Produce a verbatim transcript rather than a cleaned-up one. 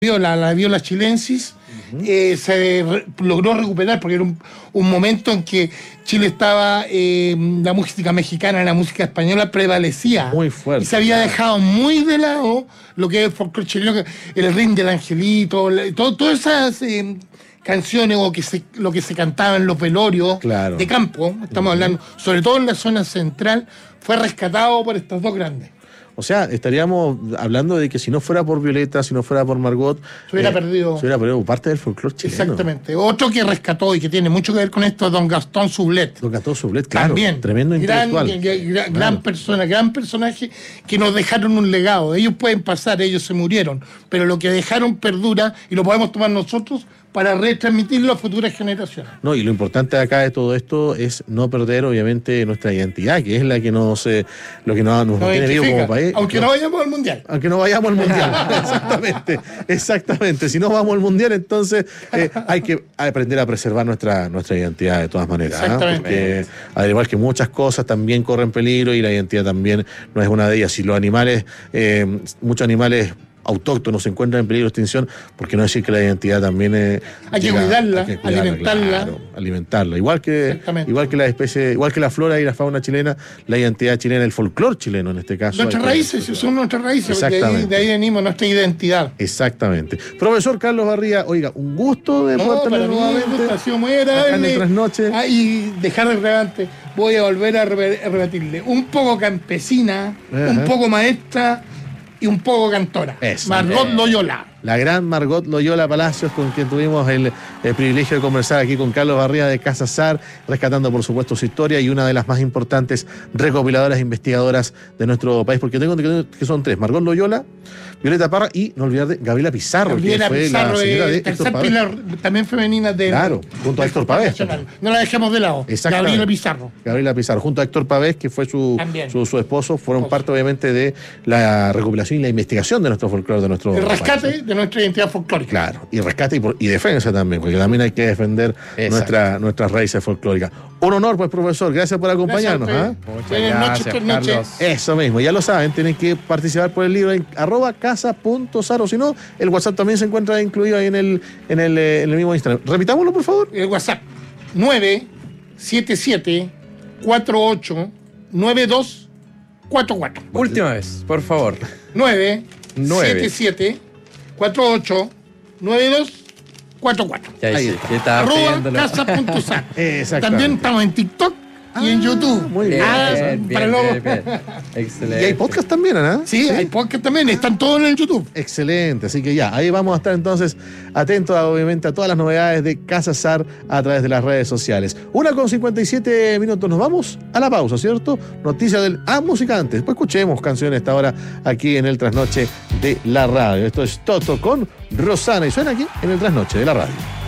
viola, la viola chilensis, uh-huh. eh, se re, logró recuperar porque era un, un momento en que Chile estaba, eh, la música mexicana, la música española prevalecía. Muy fuerte. Y se había dejado muy de lado lo que es el folclore chileno, el ring del angelito, todo, todas esas eh, canciones o que se, lo que se cantaba en los velorios claro. de campo, estamos uh-huh. hablando, sobre todo en la zona central, fue rescatado por estas dos grandes. O sea, estaríamos hablando de que si no fuera por Violeta, si no fuera por Margot, se hubiera eh, perdido. Se hubiera perdido parte del folclore chileno. Exactamente. Otro que rescató y que tiene mucho que ver con esto es don Gastón Sublet. Don Gastón Sublet, claro. También. Tremendo gran, intelectual. Gran, gran, claro. gran persona, gran personaje que nos dejaron un legado. Ellos pueden pasar, ellos se murieron, pero lo que dejaron perdura y lo podemos tomar nosotros para retransmitirlo a futuras generaciones. No, y lo importante acá de todo esto es no perder, obviamente, nuestra identidad, que es la que nos, eh, lo que nos, nos no mantiene vivos como país. Aunque no, no vayamos al Mundial. Aunque no vayamos al Mundial. exactamente, exactamente. Si no vamos al Mundial, entonces eh, hay que aprender a preservar nuestra, nuestra identidad de todas maneras. Exactamente. ¿eh? Porque al igual que muchas cosas también corren peligro y la identidad también no es una de ellas. Si los animales, eh, muchos animales autóctonos se encuentran en peligro de extinción, porque no decir que la identidad también es, hay, que cuidarla, hay que cuidarla, alimentarla, claro, alimentarla, igual que igual que la especie, igual que la flora y la fauna chilena, la identidad chilena, el folclore chileno en este caso. Nuestras raíces, que, son nuestras raíces, de ahí, de ahí venimos nuestra identidad. Exactamente. Profesor Carlos Barría, oiga, un gusto de no, poder tenerlo nuevamente. Ha sido muy agradable. En Trasnoche. Ah, y dejar de relevante, voy a volver a repetirle, un poco campesina, uh-huh. un poco maestra y un poco cantora. Eso. Margot eh, Loyola. La gran Margot Loyola Palacios, con quien tuvimos el, el privilegio de conversar aquí con Carlos Barría de Casa Sar, rescatando por supuesto su historia y una de las más importantes recopiladoras e investigadoras de nuestro país, porque tengo que son tres: Margot Loyola, Violeta Parra y, no olvidar, de Gabriela Pizarro, Gabriela que fue Pizarro, la señora de Héctor Pilar, también femenina de... Claro, junto a Héctor Pavés. No la dejemos de lado. Gabriela Pizarro. Gabriela Pizarro, junto a Héctor Pavés, que fue su, su, su esposo, fueron esposo. parte obviamente de la recopilación y la investigación de nuestro folclore, de nuestro El rescate país. de nuestra identidad folclórica. Claro, y rescate y, por, y defensa también, porque también hay que defender nuestra, nuestras raíces folclóricas. Un honor, pues, profesor, gracias por acompañarnos. Gracias, ¿eh? Muchas gracias, noches, Carlos. Eso mismo, ya lo saben, tienen que participar por el libro en arroba casa punto sar, o si no, el WhatsApp también se encuentra incluido ahí en el, en el, en el mismo Instagram. Repitámoslo, por favor. El WhatsApp, nueve siete siete cuatro ocho nueve dos cuatro cuatro. Última vez, por favor. nueve siete siete cuatro ocho nueve dos cuatro cuatro. Ya ahí sí, está. Arroba casa punto sar. También estamos en TikTok y en YouTube. Muy bien. Ah, bien, para bien, luego. bien, bien. Excelente. Y hay podcast también, ¿no? Sí, sí, hay podcast también. Están todos en el YouTube. Excelente. Así que ya, ahí vamos a estar entonces atentos, a, obviamente, a todas las novedades de Casa Sar a través de las redes sociales. Una con cincuenta y siete minutos. Nos vamos a la pausa, ¿cierto? Noticia del... Ah, música antes. Después escuchemos canciones esta hora aquí en el Trasnoche de la Radio. Esto es Toto con Rosana y suena aquí en el Trasnoche de la Radio.